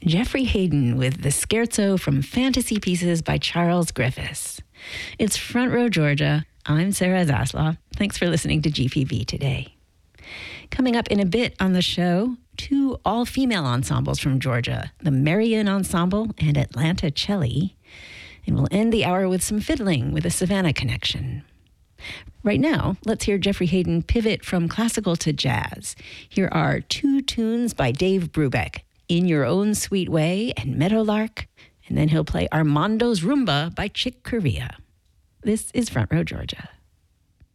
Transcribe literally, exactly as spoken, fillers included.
Geoffrey Hayden with the Scherzo from Fantasy Pieces by Charles Griffiths. It's Front Row Georgia. I'm Sarah Zaslav. Thanks for listening to G P B today. Coming up in a bit on the show, two all-female ensembles from Georgia, the Marion Ensemble and Atlanta Celli. And we'll end the hour with some fiddling with a Savannah connection. Right now, let's hear Geoffrey Hayden pivot from classical to jazz. Here are two tunes by Dave Brubeck, In Your Own Sweet Way and Meadowlark, and then he'll play Armando's Rumba by Chick Corea. This is Front Row Georgia.